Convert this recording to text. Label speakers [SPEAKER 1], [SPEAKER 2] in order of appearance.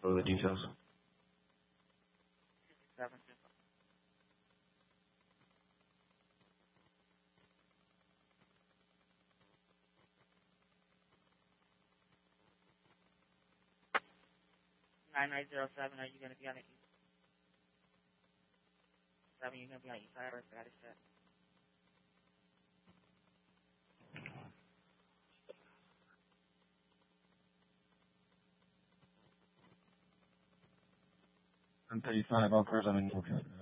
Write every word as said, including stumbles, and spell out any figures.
[SPEAKER 1] What are the details?
[SPEAKER 2] Seven. Nine nine zero seven. Are you going to be on the east? Seven. You're going to be on the east side. Or that is set.
[SPEAKER 1] ten thirty-five. All cars on the